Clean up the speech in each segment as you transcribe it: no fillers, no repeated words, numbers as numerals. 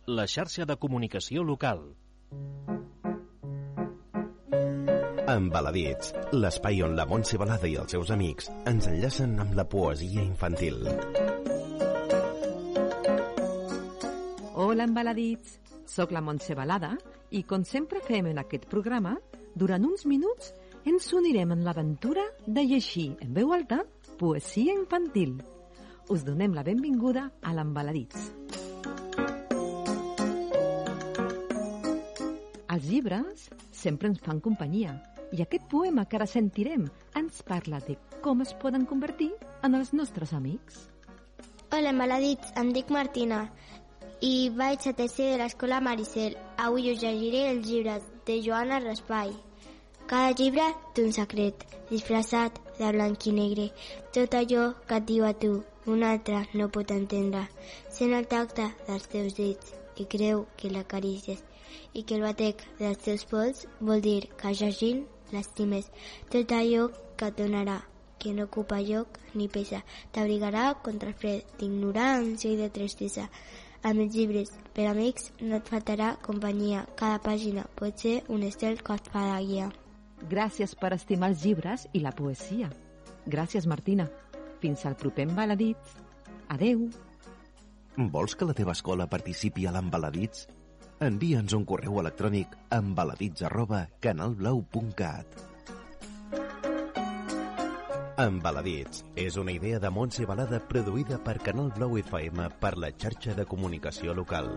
la xarxa de comunicació local. Embaladits, l'espai on la Montse Balada i els seus amics ens enllacen amb la poesia infantil. Hola, embaladits! Soc la Montse Balada i, com sempre fem en aquest programa, durant uns minuts ens unirem en l'aventura de llegir en veu alta poesia infantil. Us donem la benvinguda a l'Embaladits. Els llibres sempre ens fan companyia i aquest poema que ara sentirem ens parla de com es poden convertir en els nostres amics. Hola, embaladits, em dic Martina i vaig a tercer de l'escola Maricel. Avui us llegiré els llibres de Joana Raspall. Cada llibre té un secret, disfressat de blanc i negre. Tot allò que et diu a tu, un altre no pot entendre. Sent el tacte dels teus dits i creu que l'acaricies i que el batec dels teus pols vol dir que llegint l'estimes. Tot allò que et donarà, que no ocupa lloc ni pesa, t'abrigarà contra el fred d'ignorància i de tristesa. Amb els llibres per amics no et faltarà companyia. Cada pàgina pot ser un estel que et fa de guia. Gràcies per estimar els llibres i la poesia. Gràcies, Martina. Fins al proper Embaladits. Adeu. Vols que la teva escola participi a l'Embaladits? Envia'ns un correu electrònic a embaladits@canalblau.cat. Embaladits és una idea de Montse Balada produïda per Canal Blau FM per la xarxa de comunicació local.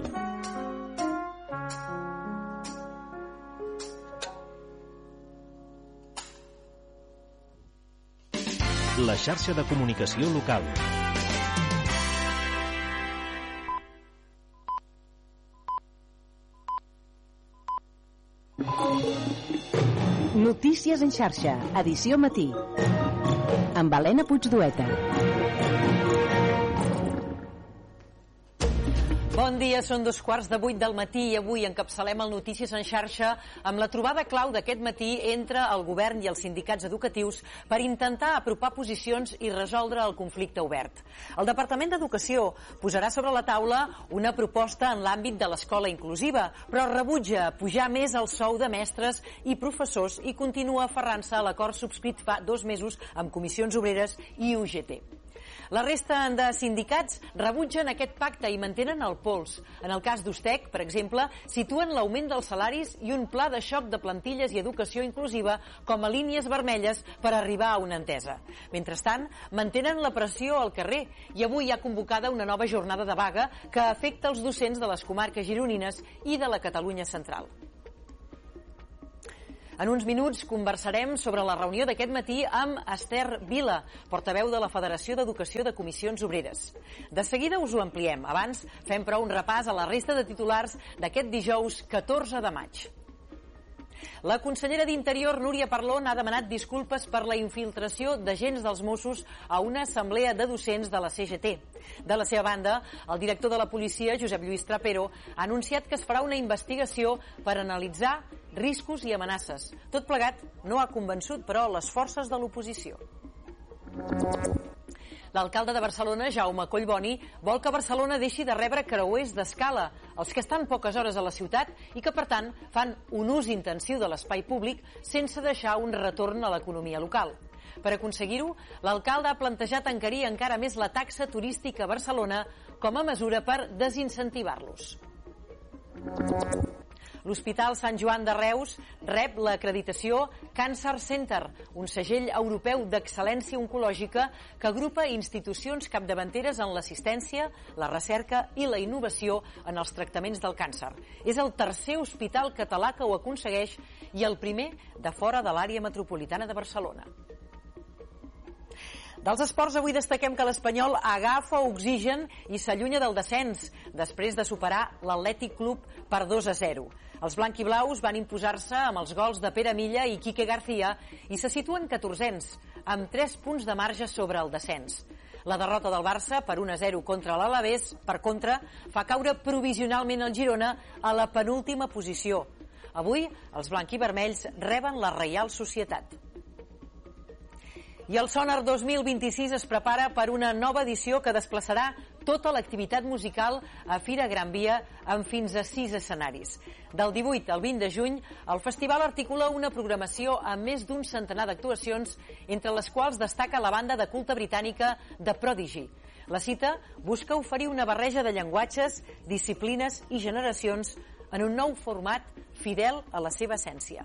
La xarxa de comunicació local. Notícies en xarxa, edició matí. Amb Helena Puigdueta. Bon dia, són 7:15 del matí i avui encapçalem el Notícies en xarxa amb la trobada clau d'aquest matí entre el govern i els sindicats educatius per intentar apropar posicions i resoldre el conflicte obert. El Departament d'Educació posarà sobre la taula una proposta en l'àmbit de l'escola inclusiva, però rebutja pujar més el sou de mestres i professors i continua aferrant-se a l'acord subscrit fa 2 mesos amb Comissions Obreres i UGT. La resta de sindicats rebutgen aquest pacte i mantenen el pols. En el cas d'Ustec, per exemple, situen l'augment dels salaris i un pla de xoc de plantilles i educació inclusiva com a línies vermelles per arribar a una entesa. Mentrestant, mantenen la pressió al carrer i avui hi ha convocada una nova jornada de vaga que afecta els docents de les comarques gironines i de la Catalunya central. En uns minuts conversarem sobre la reunió d'aquest matí amb Esther Vila, portaveu de la Federació d'Educació de Comissions Obreres. De seguida us ho ampliem. Abans fem però un repàs a la resta de titulars d'aquest dijous 14 de maig. La consellera d'Interior, Núria Parlon, ha demanat disculpes per la infiltració d'agents dels Mossos a una assemblea de docents de la CGT. De la seva banda, el director de la policia, Josep Lluís Trapero, ha anunciat que es farà una investigació per analitzar riscos i amenaces. Tot plegat no ha convençut, però, les forces de l'oposició. L'alcalde de Barcelona, Jaume Collboni, vol que Barcelona deixi de rebre creuers d'escala, els que estan poques hores a la ciutat i que, per tant, fan un ús intensiu de l'espai públic sense deixar un retorn a l'economia local. Per aconseguir-ho, l'alcalde ha plantejat encarir encara més la taxa turística a Barcelona com a mesura per desincentivar-los. L'Hospital Sant Joan de Reus rep l'acreditació Cancer Center, un segell europeu d'excel·lència oncològica que agrupa institucions capdavanteres en l'assistència, la recerca i la innovació en els tractaments del càncer. És el tercer hospital català que ho aconsegueix i el primer de fora de l'àrea metropolitana de Barcelona. Dels esports, avui destaquem que l'Espanyol agafa oxigen i s'allunya del descens després de superar l'Atlètic Club per 2-0. Els blanquiblaus van imposar-se amb els gols de Pere Milla i Quique García i se situen 14ens, amb 3 punts de marge sobre el descens. La derrota del Barça per 1-0 contra l'Alavés, per contra, fa caure provisionalment el Girona a la penúltima posició. Avui, els blanquivermells reben la Reial Societat. I el Sonar 2026 es prepara per una nova edició que desplaçarà tota l'activitat musical a Fira Gran Via amb fins a 6 escenaris. Del 18 al 20 de juny, el festival articula una programació amb més d'un centenar d'actuacions, entre les quals destaca la banda de culte britànica The Prodigy. La cita busca oferir una barreja de llenguatges, disciplines i generacions en un nou format fidel a la seva essència.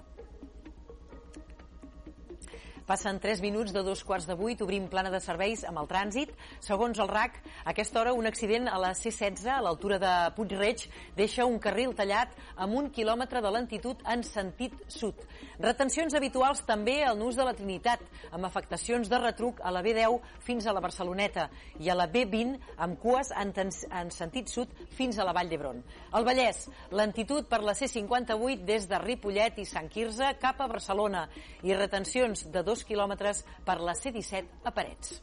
Passen 3 minuts de 7:15, obrim plana de serveis amb el trànsit. Segons el RAC, a aquesta hora un accident a la C16, a l'altura de Puig-reig, deixa un carril tallat amb 1 quilòmetre de lentitud en sentit sud. Retencions habituals també al Nus de la Trinitat, amb afectacions de retruc a la B10 fins a la Barceloneta i a la B20 amb cues en sentit sud fins a la Vall d'Hebron. Al Vallès, lentitud per la C58 des de Ripollet i Sant Quirze cap a Barcelona i retencions de 2 quilòmetres per la C17 a Parets.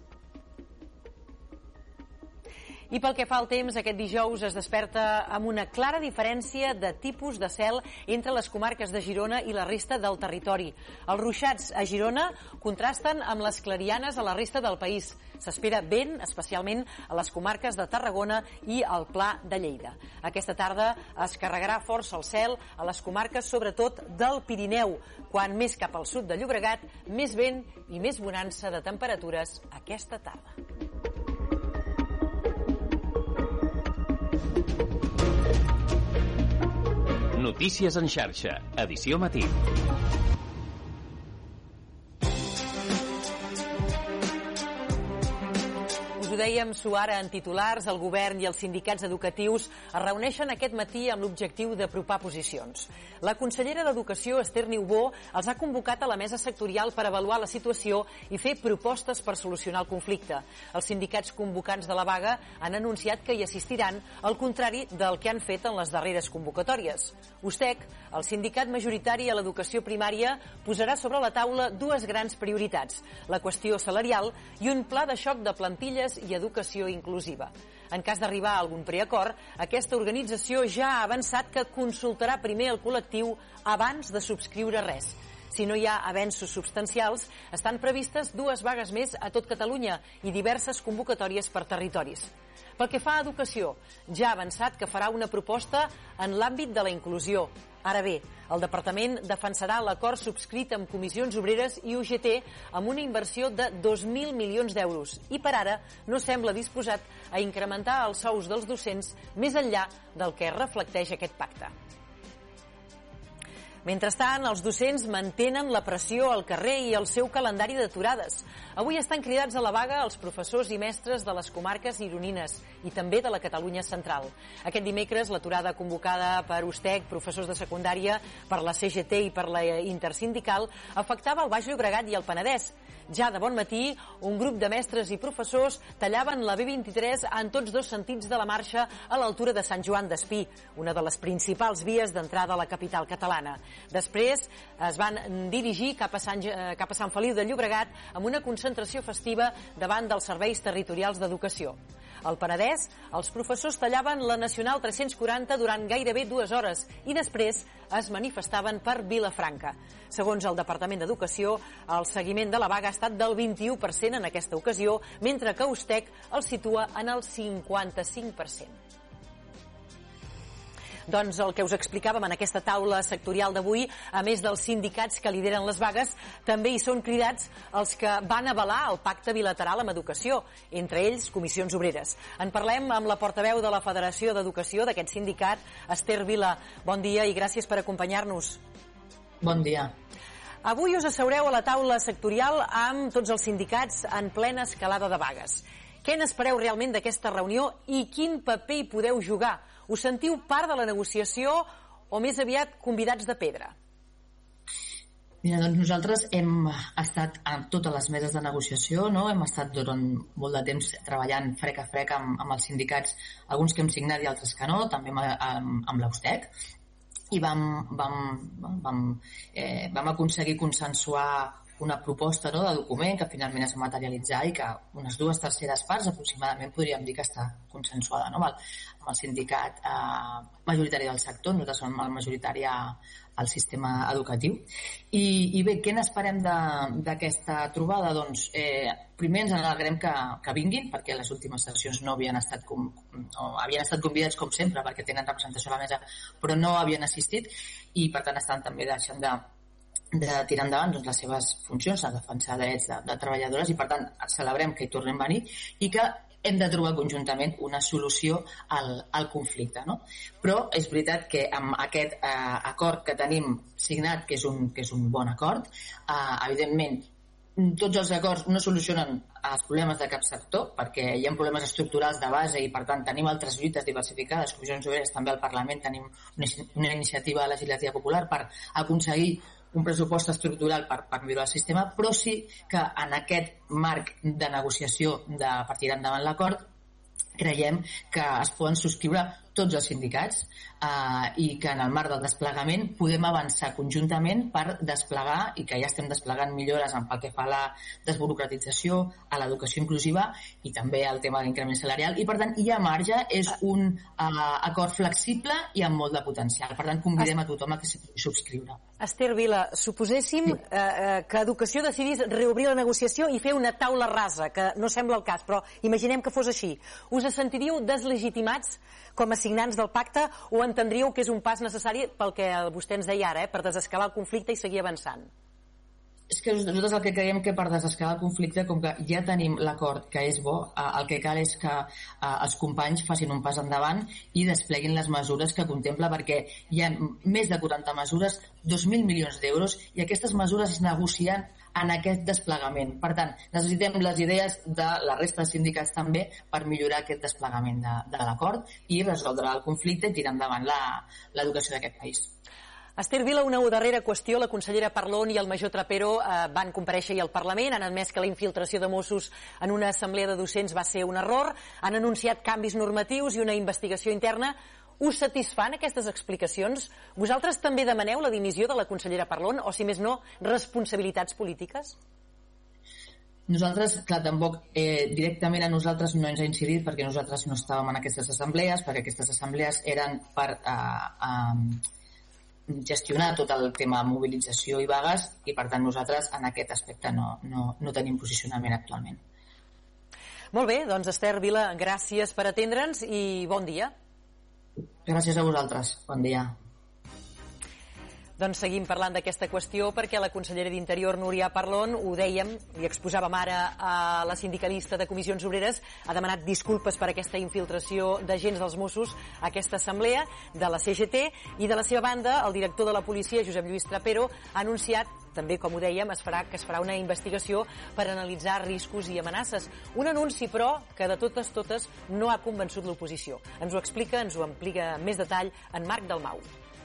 I pel que fa al temps, aquest dijous es desperta amb una clara diferència de tipus de cel entre les comarques de Girona i la resta del territori. Els ruixats a Girona contrasten amb les clarianes a la resta del país. S'espera vent, especialment a les comarques de Tarragona i al Pla de Lleida. Aquesta tarda es carregarà força el cel a les comarques, sobretot del Pirineu. Quan més cap al sud de Llobregat, més vent i més bonança de temperatures aquesta tarda. Notícies en xarxa, edició matí. Ho dèiem suara en titulars, el govern i els sindicats educatius es reuneixen aquest matí amb l'objectiu d'apropar posicions. La consellera d'Educació, Esther Niubó, els ha convocat a la mesa sectorial per avaluar la situació i fer propostes per solucionar el conflicte. Els sindicats convocants de la vaga han anunciat que hi assistiran, al contrari del que han fet en les darreres convocatòries. USTEC, el sindicat majoritari a l'educació primària, posarà sobre la taula 2 grans prioritats: la qüestió salarial i un pla de xoc de plantilles i educació inclusiva. En cas d'arribar a algun preacord, aquesta organització ja ha avançat que consultarà primer el col·lectiu abans de subscriure res. Si no hi ha avenços substancials, estan previstes 2 vagues més a tot Catalunya i diverses convocatòries per territoris. Pel que fa a educació, ja ha avançat que farà una proposta en l'àmbit de la inclusió. Ara bé, el departament defensarà l'acord subscrit amb comissions obreres i UGT amb una inversió de 2.000 milions d'euros i per ara no sembla disposat a incrementar els sous dels docents més enllà del que reflecteix aquest pacte. Mentrestant, els docents mantenen la pressió al carrer i el seu calendari d'aturades. Avui estan cridats a la vaga els professors i mestres de les comarques gironines i també de la Catalunya central. Aquest dimecres, l'aturada convocada per USTEC, professors de secundària, per la CGT i per la Intersindical, afectava el Baix Llobregat i el Penedès. Ja de bon matí, un grup de mestres i professors tallaven la B23 en tots 2 sentits de la marxa a l'altura de Sant Joan d'Espí, una de les principals vies d'entrada a la capital catalana. Després es van dirigir cap a Sant Feliu de Llobregat amb una concentració festiva davant dels serveis territorials d'educació. Al Penedès, els professors tallaven la Nacional 340 durant gairebé 2 hores i després es manifestaven per Vilafranca. Segons el Departament d'Educació, el seguiment de la vaga ha estat del 21% en aquesta ocasió, mentre que USTEC el situa en el 55%. Doncs el que us explicàvem en aquesta taula sectorial d'avui, a més dels sindicats que lideren les vagues, també hi són cridats els que van avalar el pacte bilateral amb educació, entre ells comissions obreres. En parlem amb la portaveu de la Federació d'Educació d'aquest sindicat, Esther Vila. Bon dia i gràcies per acompanyar-nos. Bon dia. Avui us asseureu a la taula sectorial amb tots els sindicats en plena escalada de vagues. Què n'espereu realment d'aquesta reunió i quin paper hi podeu jugar? Us sentiu part de la negociació o més aviat convidats de pedra? Mira, doncs nosaltres hem estat a totes les meses de negociació, no? Hem estat durant molt de temps treballant frec a frec amb els sindicats, alguns que hem signat i altres que no, també amb l'USTEC, i vam aconseguir consensuar una proposta, no?, de document que finalment es va materialitzar i que unes 2/3 parts aproximadament podríem dir que està consensuada, no?, amb el sindicat majoritari del sector. Nosaltres som el majoritari al sistema educatiu. I bé, què n'esperem d'aquesta trobada? Doncs primer ens alegrem que vinguin, perquè les últimes sessions no havien estat havien estat convidats com sempre perquè tenen representació a la mesa, però no havien assistit, i per tant estan també deixant de tirar endavant les seves funcions, a defensar drets de treballadores, i per tant celebrem que hi tornem a venir i que hem de trobar conjuntament una solució al conflicte, no? Però és veritat que amb aquest acord que tenim signat, que és un bon acord, evidentment tots els acords no solucionen els problemes de cap sector, perquè hi ha problemes estructurals de base i per tant tenim altres lluites diversificades. Comissions Obreres, també al Parlament tenim una iniciativa legislativa popular per aconseguir un pressupost estructural per millorar el sistema, però sí que en aquest marc de negociació per tirar endavant l'acord creiem que es poden subscriure tots els sindicats i que en el marc del desplegament podem avançar conjuntament per desplegar, i que ja estem desplegant millores pel que fa a la desburocratització, a l'educació inclusiva i també al tema de l'increment salarial, i per tant hi ha marge, és un acord flexible i amb molt de potencial. Per tant, convidem a tothom a que s'hi pugui subscriure. Esther Vila, suposéssim que Educació decidís reobrir la negociació i fer una taula rasa, que no sembla el cas, però imaginem que fos així. Us sentiríeu deslegitimats com a signants del pacte o entendríeu que és un pas necessari pel que vostè ens deia ara, per desescalar el conflicte i seguir avançant? És que nosaltres el que creiem que per desescalar el conflicte, com que ja tenim l'acord que és bo, el que cal és que els companys facin un pas endavant i despleguin les mesures que contempla, perquè hi ha més de 40 mesures, 2.000 milions d'euros, i aquestes mesures es negocien en aquest desplegament. Per tant, necessitem les idees de la resta de sindicats també per millorar aquest desplegament de l'acord i resoldre el conflicte i tirar endavant l'educació d'aquest país. Esther Vila, una darrera qüestió. La consellera Parlon i el major Trapero van comparèixer al Parlament, han admès que la infiltració de Mossos en una assemblea de docents va ser un error, han anunciat canvis normatius i una investigació interna. Us satisfan aquestes explicacions? Vosaltres també demaneu la dimissió de la consellera Parlon o, si més no, responsabilitats polítiques? Nosaltres, clar, tampoc directament a nosaltres no ens ha incidit, perquè nosaltres no estàvem en aquestes assemblees, perquè aquestes assemblees eren per gestionar tot el tema mobilització i vagues, i per tant nosaltres en aquest aspecte no tenim posicionament actualment. Molt bé, doncs Esther Vila, gràcies per atendre'ns i bon dia. Gràcies a vosaltres. Bon dia. Doncs seguim parlant d'aquesta qüestió perquè la consellera d'Interior, Núria Parlon, ho dèiem, li exposàvem ara a la sindicalista de Comissions Obreres, ha demanat disculpes per aquesta infiltració d'agents dels Mossos a aquesta assemblea de la CGT, i de la seva banda el director de la policia, Josep Lluís Trapero, ha anunciat també, com ho dèiem, que es farà una investigació per analitzar riscos i amenaces. Un anunci, però, que de totes no ha convençut l'oposició. Ens ho explica, ens ho amplica amb més detall en Marc Dalmau.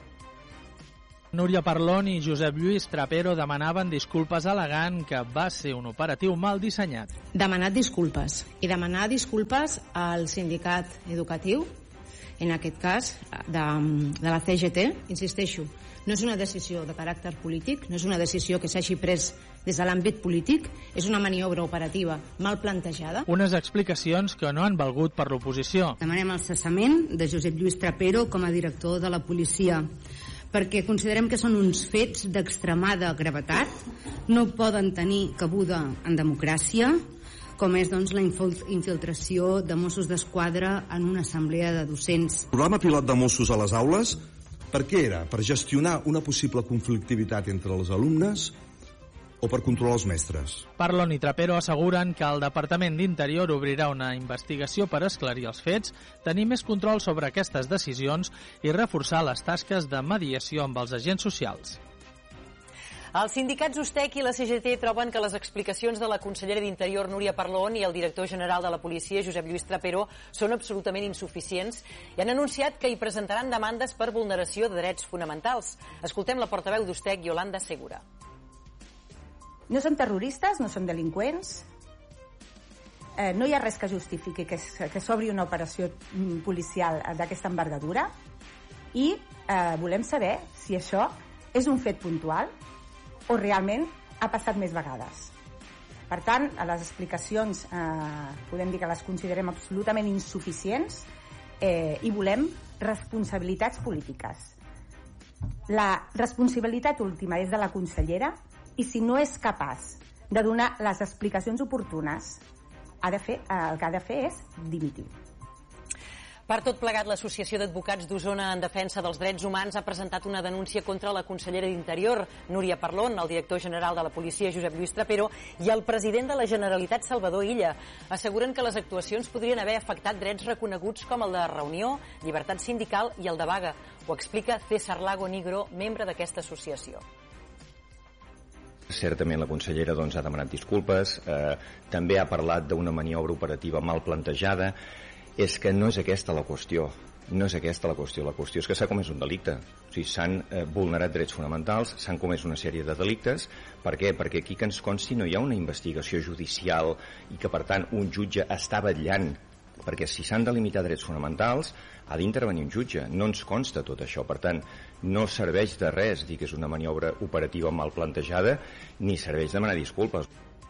Núria Parlon i Josep Lluís Trapero demanaven disculpes al·legant que va ser un operatiu mal dissenyat. Demanat disculpes. I demanar disculpes al sindicat educatiu, en aquest cas de la CGT. Insisteixo, no és una decisió de caràcter polític, no és una decisió que s'hagi pres des de l'àmbit polític, és una maniobra operativa mal plantejada. Unes explicacions que no han valgut per l'oposició. Demanem el cessament de Josep Lluís Trapero com a director de la policia, perquè considerem que són uns fets d'extremada gravetat, no poden tenir cabuda en democràcia, com és doncs, la infiltració de Mossos d'Esquadra en una assemblea de docents. El programa pilot de Mossos a les aules, per què era? Per gestionar una possible conflictivitat entre els alumnes o per controlar els mestres? Parlon i Trapero asseguren que el Departament d'Interior obrirà una investigació per esclarir els fets, tenir més control sobre aquestes decisions i reforçar les tasques de mediació amb els agents socials. Els sindicats USTEC i la CGT troben que les explicacions de la consellera d'Interior, Núria Parlon, i el director general de la policia, Josep Lluís Trapero, són absolutament insuficients i han anunciat que hi presentaran demandes per vulneració de drets fonamentals. Escoltem la portaveu d'USTEC, Yolanda Segura. No són terroristes, no són delinqüents, no hi ha res que justifiqui que s'obri una operació policial d'aquesta envergadura i volem saber si això és un fet puntual o realment ha passat més vegades. Per tant, a les explicacions podem dir que les considerem absolutament insuficients i volem responsabilitats polítiques. La responsabilitat última és de la consellera i si no és capaç de donar les explicacions oportunes, el que ha de fer és dimitir. Per tot plegat, l'Associació d'Advocats d'Osona en Defensa dels Drets Humans ha presentat una denúncia contra la consellera d'Interior, Núria Parlon, el director general de la policia, Josep Lluís Trapero, i el president de la Generalitat, Salvador Illa. Asseguren que les actuacions podrien haver afectat drets reconeguts com el de reunió, llibertat sindical i el de vaga. Ho explica César Lago Nigro, membre d'aquesta associació. Certament la consellera ha demanat disculpes, també ha parlat d'una maniobra operativa mal plantejada. És que no és aquesta la qüestió. No és aquesta la qüestió. La qüestió és que s'ha comès un delicte. O sigui, s'han vulnerat drets fonamentals, s'han comès una sèrie de delictes. Per què? Perquè aquí que ens consti no hi ha una investigació judicial i que, per tant, un jutge està vetllant. Perquè si s'han de limitar drets fonamentals, ha d'intervenir un jutge. No ens consta tot això. Per tant, no serveix de res dir que és una maniobra operativa mal plantejada, ni serveix demanar disculpes.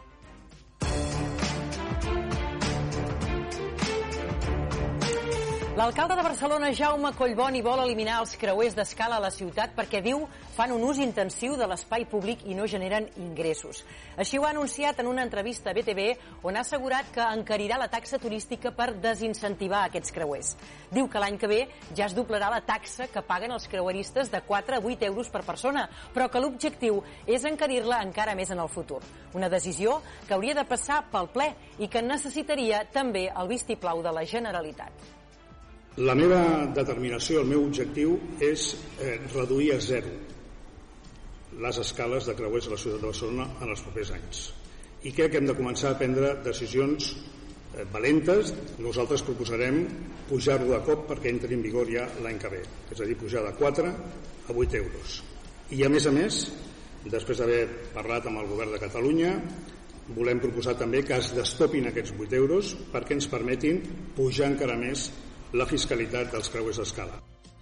L'alcalde de Barcelona, Jaume Collboni, vol eliminar els creuers d'escala a la ciutat perquè, diu, fan un ús intensiu de l'espai públic i no generen ingressos. Així ho ha anunciat en una entrevista a BTV, on ha assegurat que encarirà la taxa turística per desincentivar aquests creuers. Diu que l'any que ve ja es doblarà la taxa que paguen els creueristes de 4 a 8 euros per persona, però que l'objectiu és encarir-la encara més en el futur. Una decisió que hauria de passar pel ple i que necessitaria també el vistiplau de la Generalitat. La meva determinació, el meu objectiu és reduir a zero les escales de creuers a la ciutat de Barcelona en els propers anys. I crec que hem de començar a prendre decisions valentes. Nosaltres proposarem pujar-ho de cop perquè entri en vigor ja l'any que ve, és a dir, pujar de 4 a 8 euros. I a més, després d'haver parlat amb el govern de Catalunya, volem proposar també que es destopin aquests 8 euros perquè ens permetin pujar encara més la fiscalitat dels creuers d'escala.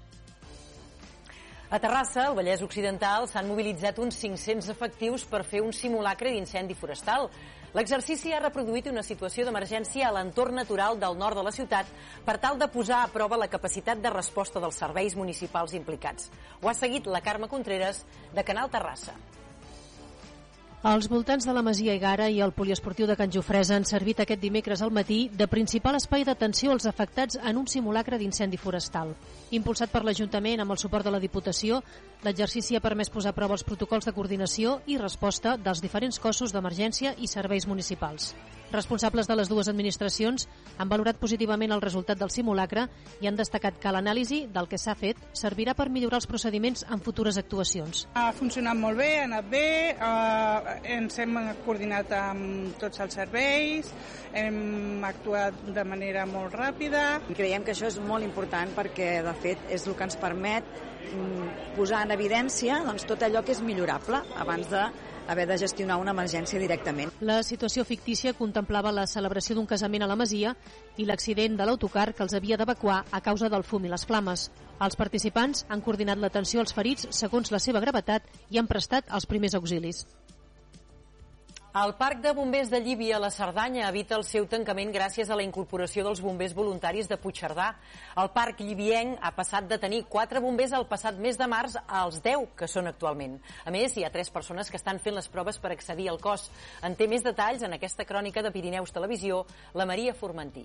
A Terrassa, al Vallès Occidental, s'han mobilitzat uns 500 efectius per fer un simulacre d'incendi forestal. L'exercici ha reproduït una situació d'emergència a l'entorn natural del nord de la ciutat per tal de posar a prova la capacitat de resposta dels serveis municipals implicats. Ho ha seguit la Carme Contreras, de Canal Terrassa. Als voltants de la Masia Egara i el poliesportiu de Can Jofresa han servit aquest dimecres al matí de principal espai d'atenció als afectats en un simulacre d'incendi forestal. Impulsat per l'Ajuntament amb el suport de la Diputació, l'exercici ha permès posar a prova els protocols de coordinació i resposta dels diferents cossos d'emergència i serveis municipals. Responsables de les dues administracions han valorat positivament el resultat del simulacre i han destacat que l'anàlisi del que s'ha fet servirà per millorar els procediments en futures actuacions. Ha funcionat molt bé, ha anat bé, ens hem coordinat amb tots els serveis, hem actuat de manera molt ràpida. Creiem que això és molt important perquè, de fet, és el que ens permet posar en evidència tot allò que és millorable abans d'haver de gestionar una emergència directament. La situació fictícia contemplava la celebració d'un casament a la Masia i l'accident de l'autocar que els havia d'evacuar a causa del fum i les flames. Els participants han coordinat l'atenció als ferits segons la seva gravetat i han prestat els primers auxilis. El Parc de Bombers de Llívia a la Cerdanya evita el seu tancament gràcies a la incorporació dels bombers voluntaris de Puigcerdà. El parc llibienc ha passat de tenir 4 bombers el passat mes de març als 10 que són actualment. A més, hi ha 3 persones que estan fent les proves per accedir al cos. En té més detalls en aquesta crònica de Pirineus Televisió, la Maria Formentí.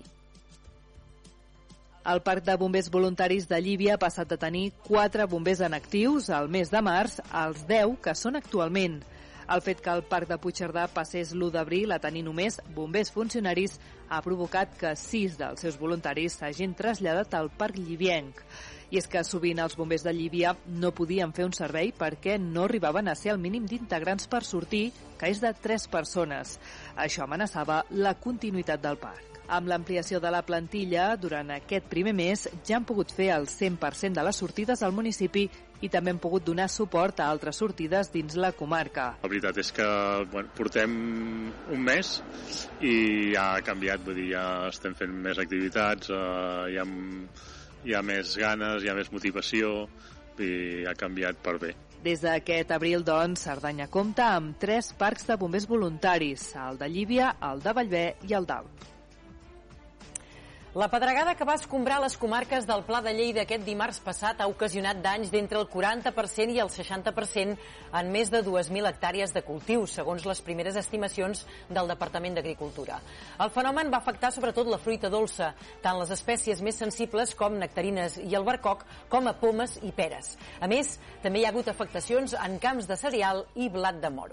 El Parc de Bombers Voluntaris de Llívia ha passat de tenir 4 bombers en actius al mes de març als 10 que són actualment. El fet que el Parc de Puigcerdà passés l'1 d'abril a tenir només bombers funcionaris ha provocat que 6 dels seus voluntaris s'hagin traslladat al Parc Llibienc. I és que sovint els bombers de Llívia no podien fer un servei perquè no arribaven a ser el mínim d'integrants per sortir, que és de 3 persones. Això amenaçava la continuïtat del parc. Amb l'ampliació de la plantilla, durant aquest primer mes ja han pogut fer el 100% de les sortides al municipi i també han pogut donar suport a altres sortides dins la comarca. La veritat és que portem un mes i ja ha canviat, vull dir, ja estem fent més activitats, hi ha més ganes, hi ha més motivació i ha canviat per bé. Des d'aquest abril, doncs, Cerdanya compta amb 3 parcs de bombers voluntaris, el de Llívia, el de Bellver i el d'Alp. La pedregada que va escombrar les comarques del Pla de Lleida aquest dimarts passat ha ocasionat danys d'entre el 40% i el 60% en més de 2.000 hectàrees de cultius, segons les primeres estimacions del Departament d'Agricultura. El fenomen va afectar sobretot la fruita dolça, tant les espècies més sensibles com nectarines i albercoc, com a pomes i peres. A més, també hi ha hagut afectacions en camps de cereal i blat de moro.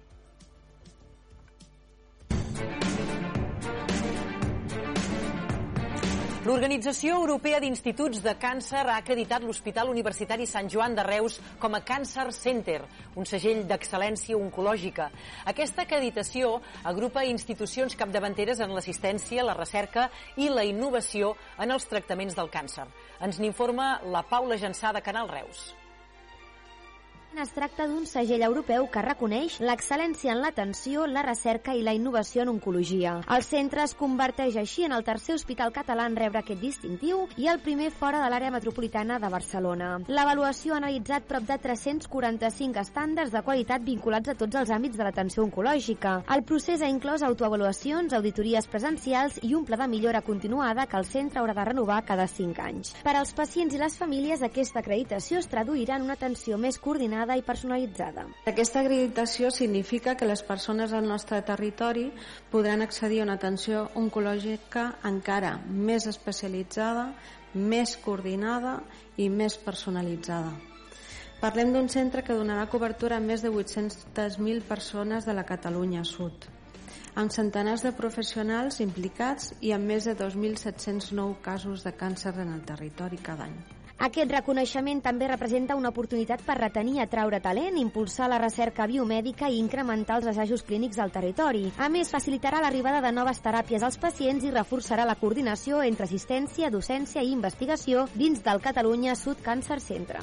L'Organització Europea d'Instituts de Càncer ha acreditat l'Hospital Universitari Sant Joan de Reus com a Cancer Center, un segell d'excel·lència oncològica. Aquesta acreditació agrupa institucions capdavanteres en l'assistència, la recerca i la innovació en els tractaments del càncer. Ens n'informa la Paula Jansà de Canal Reus. Es tracta d'un segell europeu que reconeix l'excel·lència en l'atenció, la recerca i la innovació en oncologia. El centre es converteix així en el tercer hospital català en rebre aquest distintiu i el primer fora de l'àrea metropolitana de Barcelona. L'avaluació ha analitzat prop de 345 estàndards de qualitat vinculats a tots els àmbits de l'atenció oncològica. El procés ha inclòs autoavaluacions, auditories presencials i un pla de millora continuada que el centre haurà de renovar cada 5 anys. Per als pacients i les famílies, aquesta acreditació es traduirà en una atenció més coordinada i personalitzada. Aquesta acreditació significa que les persones al nostre territori podran accedir a una atenció oncològica encara més especialitzada, més coordinada i més personalitzada. Parlem d'un centre que donarà cobertura a més de 800.000 persones de la Catalunya Sud, amb centenars de professionals implicats i amb més de 2.709 casos de càncer en el territori cada any. Aquest reconeixement també representa una oportunitat per retenir i atraure talent, impulsar la recerca biomèdica i incrementar els assajos clínics al territori. A més, facilitarà l'arribada de noves teràpies als pacients i reforçarà la coordinació entre assistència, docència i investigació dins del Catalunya Sud Cancer Centre.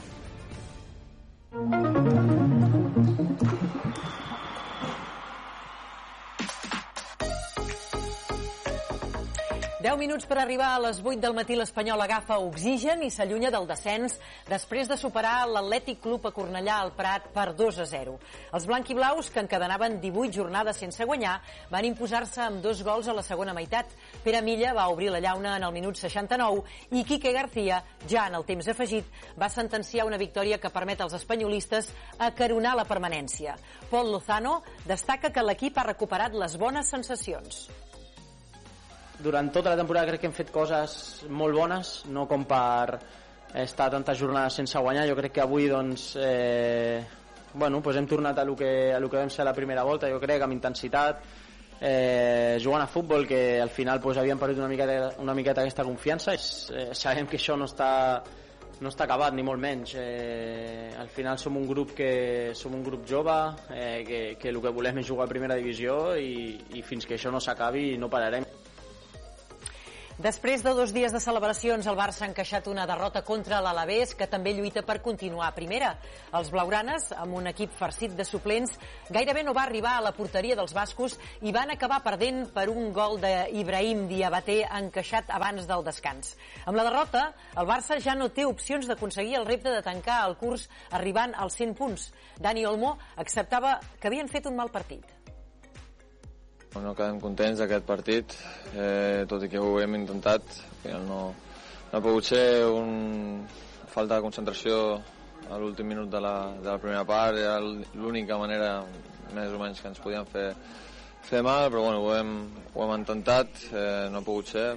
10 minuts per arribar a les 8 del matí. L'Espanyol agafa oxigen i s'allunya del descens després de superar l'Atlètic Club a Cornellà al Prat per 2-0. Els blanquiblaus, que encadenaven 18 jornades sense guanyar, van imposar-se amb 2 gols a la segona meitat. Pere Milla va obrir la llauna en el minut 69 i Quique García, ja en el temps afegit, va sentenciar una victòria que permet als espanyolistes acaronar la permanència. Pol Lozano destaca que l'equip ha recuperat les bones sensacions. Durant tota la temporada crec que hem fet coses molt bones, no com per estar tantes jornades sense guanyar. Jo crec que avui doncs, pues hem tornat a lo que vam ser a la primera volta, jo crec, amb intensitat, jugant a futbol, que al final pues, havíem perdut una miqueta aquesta confiança. Sabem que això no està acabat, ni molt menys. Al final som un grup jove, que el que volem és jugar a primera divisió i fins que això no s'acabi no pararem. Després de 2 dies de celebracions, el Barça ha encaixat una derrota contra l'Alavés, que també lluita per continuar a primera. Els blaugranes, amb un equip farcit de suplents, gairebé no va arribar a la porteria dels bascos i van acabar perdent per un gol d'Ibrahim Diabaté encaixat abans del descans. Amb la derrota, el Barça ja no té opcions d'aconseguir el repte de tancar el curs arribant als 100 punts. Dani Olmo acceptava que havien fet un mal partit. No quedem contents d'aquest partit, tot i que ho hem intentat. Al final no ha pogut ser falta de concentració a l'últim minut de la primera part. Era l'única manera més o menys que ens podien fer mal, però bueno, ho hem intentat, no ha pogut ser.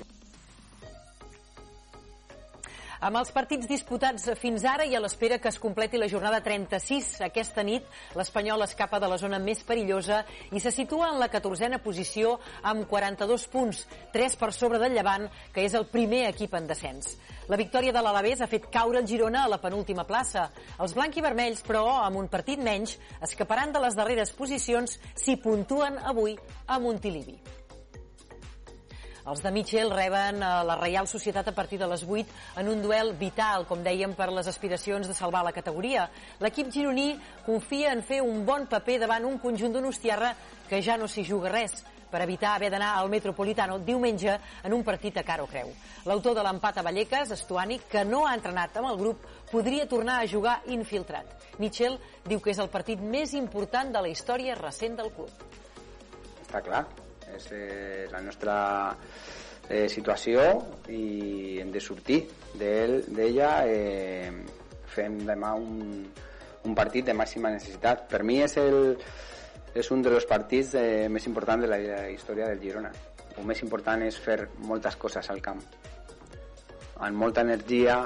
Amb els partits disputats fins ara i a l'espera que es completi la jornada 36 aquesta nit, l'Espanyol escapa de la zona més perillosa i se situa en la 14a posició amb 42 punts, 3 per sobre del Llevant, que és el primer equip en descens. La victòria de l'Alavés ha fet caure el Girona a la penúltima plaça. Els blanquivermells, però, amb un partit menys, escaparan de les darreres posicions si puntuen avui a Montilivi. Els de Mitchell reben la Reial Societat a partir de les 8 en un duel vital, com dèiem, per les aspiracions de salvar la categoria. L'equip gironí confia en fer un bon paper davant un conjunt donostiarra que ja no s'hi juga res. per evitar haver d'anar al Metropolitano diumenge en un partit a cara o creu. L'autor de l'empat a Vallecas, Stuani, que no ha entrenat amb el grup, podria tornar a jugar infiltrat. Mitchell diu que és el partit més important de la història recent del club. Està clar, és la nostra situació i hem de sortir d'ella. Fem demà un partit de màxima necessitat. Per mi és un dels partits més importants de la història del Girona. El més important és fer moltes coses al camp, amb molta energia,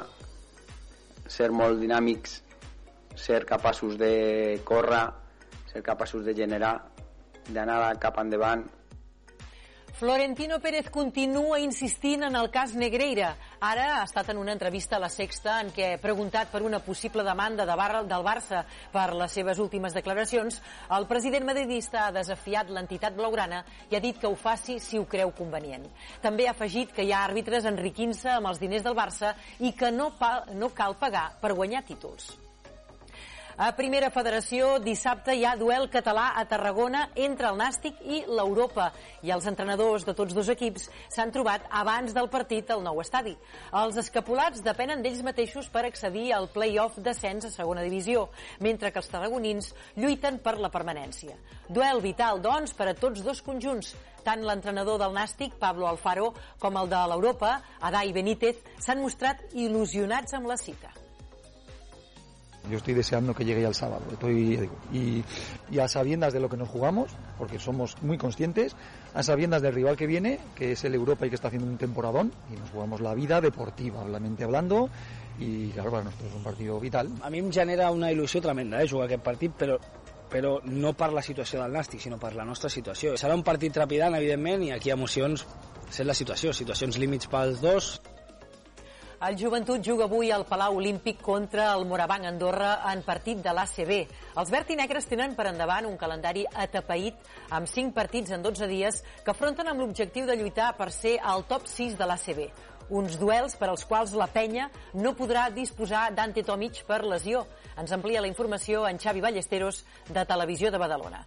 ser molt dinàmics, ser capaços de córrer, ser capaços de generar, d'anar cap endavant. Florentino Pérez continua insistint en el cas Negreira. Ara ha estat en una entrevista a La Sexta en què, preguntat per una possible demanda del Barça per les seves últimes declaracions, el president madridista ha desafiat l'entitat blaugrana i ha dit que ho faci si ho creu convenient. També ha afegit que hi ha àrbitres enriquint-se amb els diners del Barça i que no cal pagar per guanyar títols. A Primera Federació, dissabte hi ha duel català a Tarragona entre el Nàstic i l'Europa i els entrenadors de tots dos equips s'han trobat abans del partit al nou estadi. Els escapulats depenen d'ells mateixos per accedir al play-off d'ascens a segona divisió, mentre que els tarragonins lluiten per la permanència. Duel vital, doncs, per a tots dos conjunts. Tant l'entrenador del Nàstic, Pablo Alfaro, com el de l'Europa, Adai Benítez, s'han mostrat il·lusionats amb la cita. Yo estoy deseando que llegue ya el sábado. Y a sabiendas de lo que nos jugamos, porque somos muy conscientes, a sabiendas del rival que viene, que es el Europa y que está haciendo un temporadón, y nos jugamos la vida deportiva, hablando, y claro, para nosotros es un partido vital. A mi em genera una il·lusió tremenda jugar aquest partit, però no per la situació del Nàstic, sinó per la nostra situació. Serà un partit trepidant, evidentment, i aquí emocions, és la situació, situacions límits pels dos. El Joventut juga avui al Palau Olímpic contra el Morabanc Andorra en partit de l'ACB. Els verd i negres tenen per endavant un calendari atapeït amb 5 partits en 12 dies que afronten amb l'objectiu de lluitar per ser al top 6 de l'ACB. Uns duels per als quals la penya no podrà disposar d'Ante Tomic per lesió. Ens amplia la informació en Xavi Ballesteros, de Televisió de Badalona.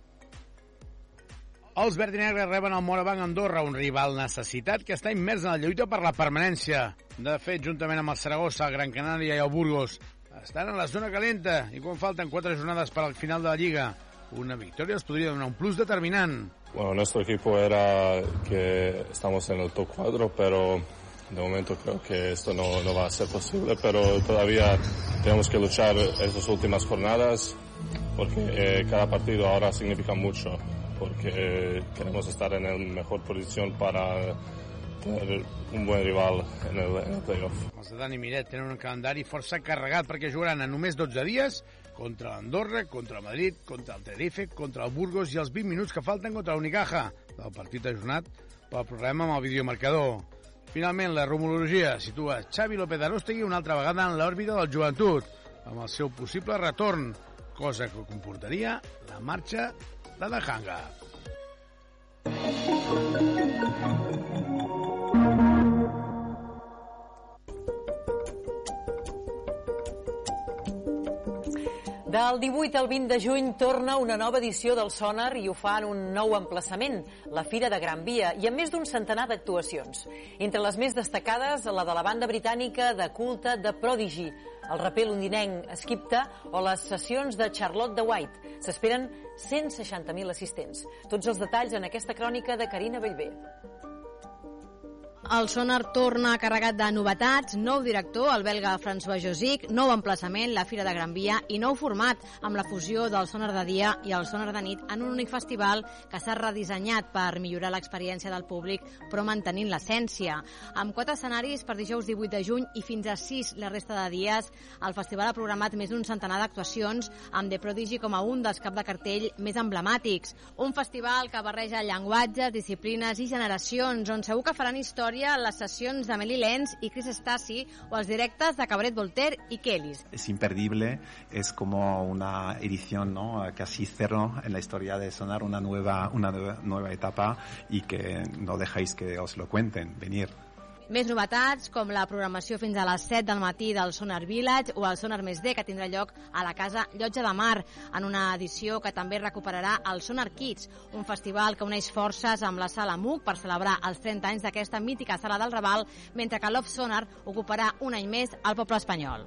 Els verd i negres reben el Morabanc Andorra, un rival necessitat que està immers en la lluita per la permanència. De fet, juntament amb el Saragossa, el Gran Canària i el Burgos, estan en la zona calenta i quan falten 4 jornades per al final de la Lliga, una victòria els podria donar un plus determinant. Bueno, nuestro equipo era que estamos en el top 4, pero de momento creo que esto no va a ser posible, pero todavía tenemos que luchar estas últimas jornadas porque cada partido ahora significa mucho. Porque queremos estar en la mejor posición para tener un buen rival en el playoff. Els de Dani Miret tenen un calendari força carregat perquè jugaran en només 12 dies contra l'Andorra, contra el Madrid, contra el Tenerife, contra el Burgos i els 20 minuts que falten contra l'Unicaja, del partit ajornat pel problema amb el videomarcador. Finalment, la rumorologia situa Xavi López Arostegui una altra vegada en l'òrbita del Joventut, amb el seu possible retorn, cosa que comportaria la marxa de Dajanga. Del 18 al 20 de juny torna una nova edició del Sonar i ho fa en un nou emplaçament, la Fira de Gran Via, i amb més d'un centenar d'actuacions. Entre les més destacades, la de la banda britànica de culte de Prodigy, el raper londinenc Skipta o les sessions de Charlotte de White. S'esperen 160.000 assistents. Tots els detalls en aquesta crònica de Carina Bellver. El Sonar torna carregat de novetats, nou director, el belga François Josic, nou emplaçament, la Fira de Gran Via, i nou format, amb la fusió del Sonar de dia i el Sonar de nit en un únic festival que s'ha redissenyat per millorar l'experiència del públic, però mantenint l'essència. Amb 4 escenaris per dijous 18 de juny i fins a 6 la resta de dies, el festival ha programat més d'un centenar d'actuacions, amb The Prodigy com a un dels cap de cartell més emblemàtics. Un festival que barreja llenguatges, disciplines i generacions, on segur que faran història les sessions d'Amélie Lenz y Chris Stasi o els directes de Cabaret Voltaire y Kellys. Es imperdible, es como una edición, ¿no?, casi cero en la historia de Sonar, una nueva etapa y que no dejáis que os lo cuenten, venir. Més novetats, com la programació fins a les 7 del matí del Sonar Village o el Sonar Més D, que tindrà lloc a la Casa Llotja de Mar, en una edició que també recuperarà el Sonar Kids, un festival que uneix forces amb la Sala MUC per celebrar els 30 anys d'aquesta mítica sala del Raval, mentre que Love Sonar ocuparà un any més al poble espanyol.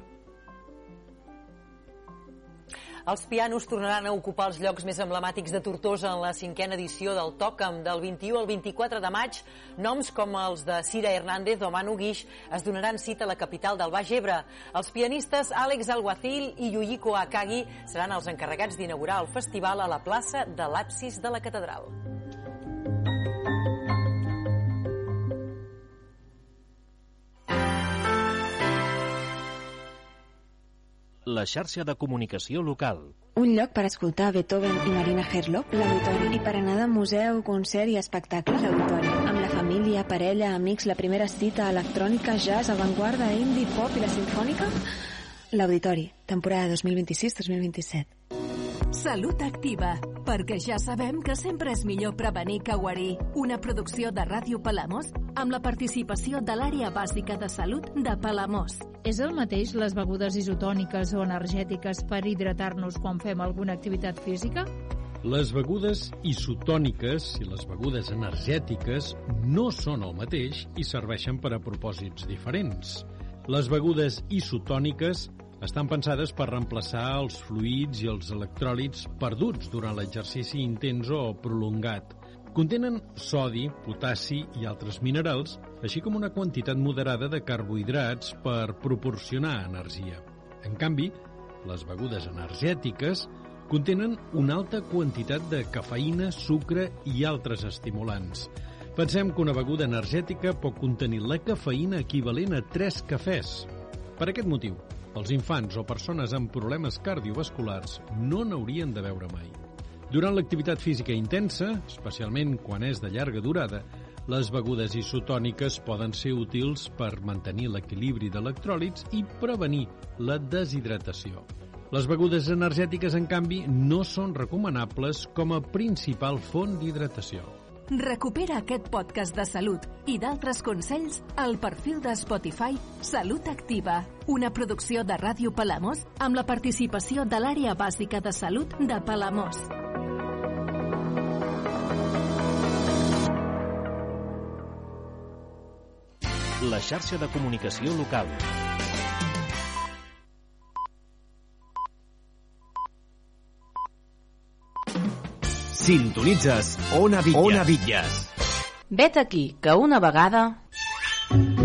Els pianos tornaran a ocupar els llocs més emblemàtics de Tortosa en la 5a edició del Tòcam del 21 al 24 de maig. Noms com els de Cira Hernández o Manu Guix es donaran cita a la capital del Baix Ebre. Els pianistes Àlex Alguacil i Yuyiko Akagi seran els encarregats d'inaugurar el festival a la plaça de l'absis de la catedral. La xarxa de comunicació local. Un lloc per escoltar Beethoven i Marina Herlop, l'Auditori, i per anar de museu, concert i espectacle, l'Auditori. Amb la família, parella, amics, la primera cita, electrònica, jazz, avantguarda, indie, pop i la sinfònica, l'Auditori, temporada 2026-2027. Salut Activa, perquè ja sabem que sempre és millor prevenir que guarir. Una producció de Ràdio Palamós amb la participació de l'Àrea Bàsica de Salut de Palamós. És el mateix les begudes isotòniques o energètiques per hidratar-nos quan fem alguna activitat física? Les begudes isotòniques i les begudes energètiques no són el mateix i serveixen per a propòsits diferents. Les begudes isotòniques estan pensades per reemplaçar els fluids i els electròlits perduts durant l'exercici intens o prolongat. Contenen sodi, potassi i altres minerals, així com una quantitat moderada de carbohidrats per proporcionar energia. En canvi, les begudes energètiques contenen una alta quantitat de cafeïna, sucre i altres estimulants. Pensem que una beguda energètica pot contenir la cafeïna equivalent a 3 cafès. Per aquest motiu, els infants o persones amb problemes cardiovasculars no n'haurien de beure mai. Durant l'activitat física intensa, especialment quan és de llarga durada, les begudes isotòniques poden ser útils per mantenir l'equilibri d'electròlits i prevenir la deshidratació. Les begudes energètiques, en canvi, no són recomanables com a principal font d'hidratació. Recupera aquest podcast de salut i d'altres consells al perfil de Spotify Salut Activa, una producció de Ràdio Palamós amb la participació de l'Àrea Bàsica de Salut de Palamós. La xarxa de comunicació local. Sintonitzes Ona Bitlles. Vet aquí, que una vegada...